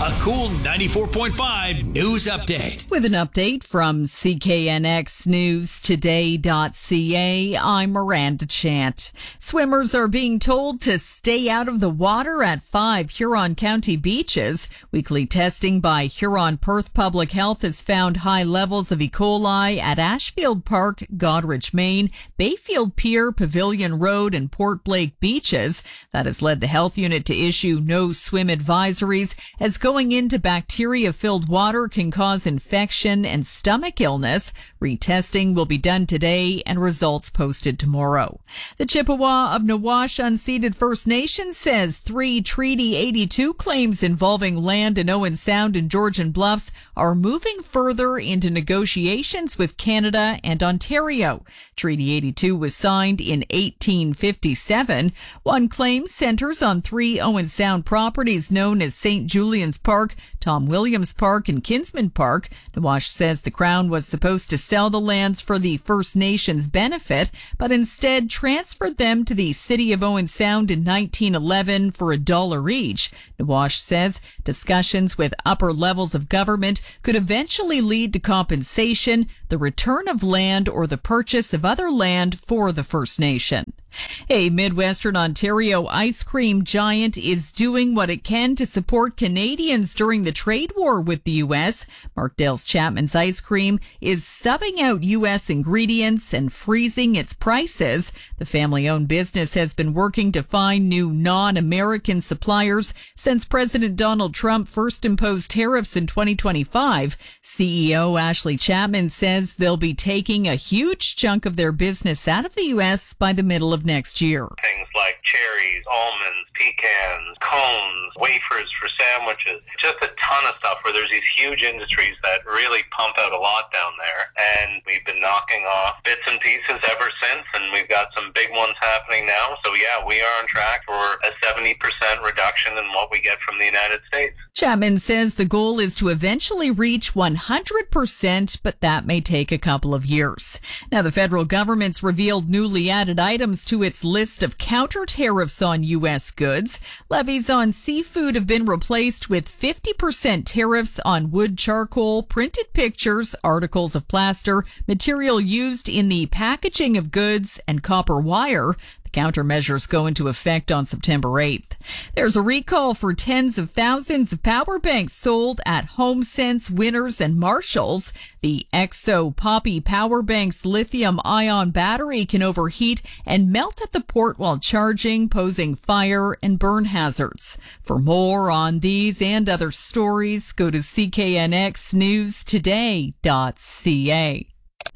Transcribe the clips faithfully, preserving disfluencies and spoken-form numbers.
A Cool ninety-four point five news update. With an update from C K N X News Today dot C A, I'm Miranda Chant. Swimmers are being told to stay out of the water at five Huron County beaches. Weekly testing by Huron Perth Public Health has found high levels of E. coli at Ashfield Park, Goderich, Maine, Bayfield Pier, Pavilion Road, and Port Blake beaches. That has led the health unit to issue no swim advisories, as going into bacteria-filled water can cause infection and stomach illness. Retesting will be done today and results posted tomorrow. The Chippewa of Nawash Unceded First Nation says three Treaty eighty-two claims involving land in Owen Sound and Georgian Bluffs are moving further into negotiations with Canada and Ontario. Treaty eighty-two was signed in eighteen fifty-seven. One claim centers on three Owen Sound properties known as Saint Julian's Park, Tom Williams Park, and Kinsman Park. Nawash says the Crown was supposed to sell the lands for the First Nations' benefit, but instead transferred them to the city of Owen Sound in nineteen eleven for a dollar each. Nawash says discussions with upper levels of government could eventually lead to compensation, the return of land, or the purchase of other land for the First Nation. A Midwestern Ontario ice cream giant is doing what it can to support Canadians during the trade war with the U S. Markdale's Chapman's Ice Cream is subbing out U S ingredients and freezing its prices. The family-owned business has been working to find new non-American suppliers since President Donald Trump first imposed tariffs in twenty twenty-five. C E O Ashley Chapman says they'll be taking a huge chunk of their business out of the U S by the middle of next year. Things like cherries, almonds, pecans, cones, wafers for sandwiches, just a ton of stuff where there's these huge industries that really pump out a lot down there. And we've been knocking off bits and pieces ever since, and we've got some big ones happening now. So yeah, we are on track for a seventy percent reduction in what we get from the United States. Chapman says the goal is to eventually reach one hundred percent, but that may take a couple of years. Now, the federal government's revealed newly added items to its list of counter tariffs on U S goods. Levies on seafood have been replaced with fifty percent tariffs on wood charcoal, printed pictures, articles of plaster, material used in the packaging of goods, and copper wire. Countermeasures go into effect on September eighth. There's a recall for tens of thousands of power banks sold at HomeSense, Winners, and Marshalls. The Exo Poppy Power Bank's lithium-ion battery can overheat and melt at the port while charging, posing fire and burn hazards. For more on these and other stories, go to C K N X News Today dot C A.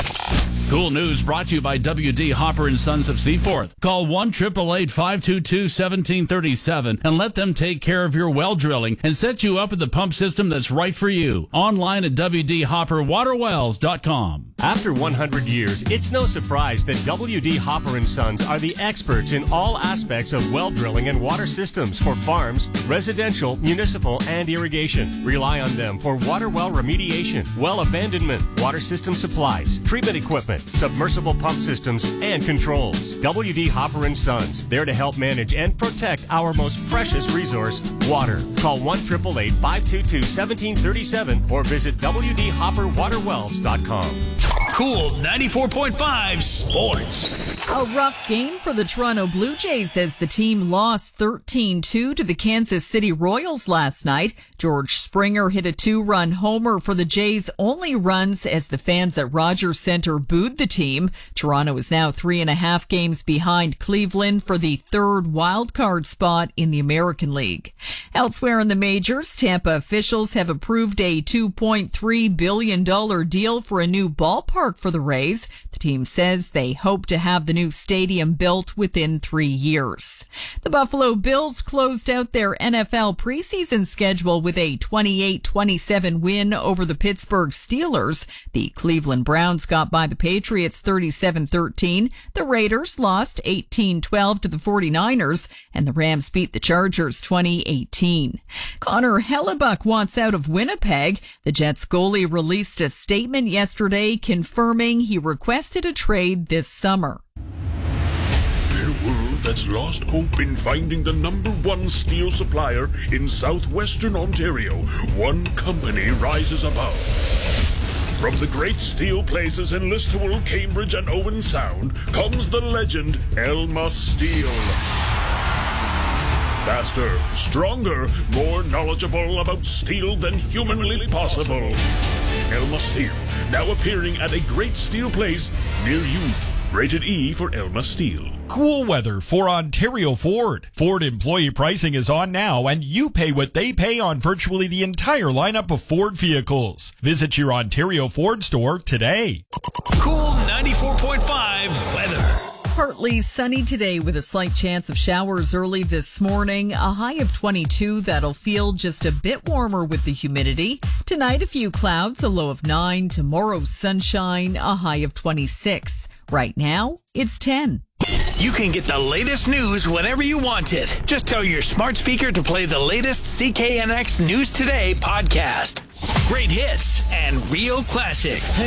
Cool News brought to you by W D. Hopper and Sons of Seaforth. Call one eight eight eight, five two two, one seven three seven and let them take care of your well drilling and set you up with the pump system that's right for you. Online at W D Hopper Water Wells dot com. After one hundred years, it's no surprise that W D. Hopper and Sons are the experts in all aspects of well drilling and water systems for farms, residential, municipal, and irrigation. Rely on them for water well remediation, well abandonment, water system supplies, treatment equipment, submersible pump systems, and controls. W D. Hopper and Sons, there to help manage and protect our most precious resource, water. Call one eight eight eight, five two two, one seven three seven or visit W D Hopper Water Wells dot com. Cool ninety-four point five Sports. A rough game for the Toronto Blue Jays as the team lost thirteen two to the Kansas City Royals last night. George Springer hit a two-run homer for the Jays' only runs as the fans at Rogers Centre booed the team. Toronto is now three and a half games behind Cleveland for the third wild-card spot in the American League. Elsewhere in the majors, Tampa officials have approved a two point three billion dollars deal for a new ballpark for the Rays. The team says they hope to have the new stadium built within three years. The Buffalo Bills closed out their N F L preseason schedule with a twenty-eight twenty-seven win over the Pittsburgh Steelers. The Cleveland Browns got by the Patriots thirty-seven thirteen. The Raiders lost eighteen twelve to the forty-niners, and the Rams beat the Chargers twenty eighteen. Connor Hellebuck wants out of Winnipeg. The Jets goalie released a statement yesterday confirming he requested a trade this summer. In a world that's lost hope in finding the number one steel supplier in southwestern Ontario, one company rises above. From the great steel places in Listowel, Cambridge, and Owen Sound comes the legend Elma Steel. Faster, stronger, more knowledgeable about steel than humanly possible. Elma Steel, now appearing at a great steel place near you. Rated E for Elma Steel. Cool weather for Ontario Ford. Ford employee pricing is on now, and you pay what they pay on virtually the entire lineup of Ford vehicles. Visit your Ontario Ford store today. Cool ninety-four point five weather. Partly sunny today with a slight chance of showers early this morning. A high of twenty-two that'll feel just a bit warmer with the humidity. Tonight, a few clouds, a low of nine. Tomorrow, sunshine, a high of twenty-six. Right now, it's ten. You can get the latest news whenever you want it. Just tell your smart speaker to play the latest C K N X News Today podcast. Great hits and real classics.